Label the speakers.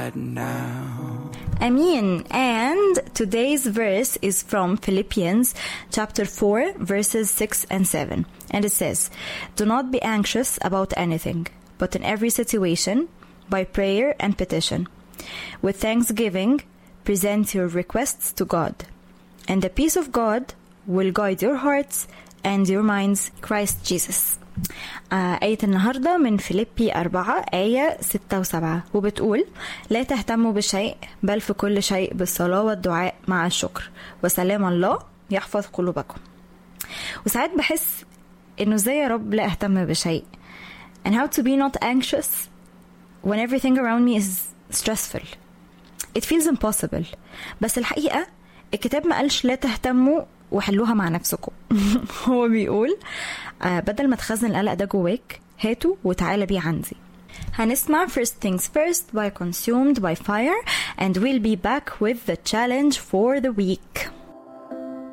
Speaker 1: right now.
Speaker 2: Amen. And today's verse is from Philippians chapter 4 verses 6 and 7. And it says, "Do not be anxious about anything, but in every situation, by prayer and petition, with thanksgiving, present your requests to God. And the peace of God will guide your hearts and your minds, Christ Jesus." آية النهاردة من فيليبي 4 آية 6 و7 وبتقول: لا تهتموا بشيء بل في كل شيء بالصلاة والدعاء مع الشكر وسلام الله يحفظ قلوبكم. وساعات بحس إنه زي يا رب لا أهتم بشيء and how to be not anxious when everything around me is stressful. It feels impossible. بس الحقيقة الكتاب ما قالش لا تهتموا وحلوها مع نفسكم. هو بيقول بدل ما تخزن القلق ده جواك هاتوا وتعالى بيه عندي. هنسمع First Things First by Consumed by Fire and we'll be back with the challenge for the week.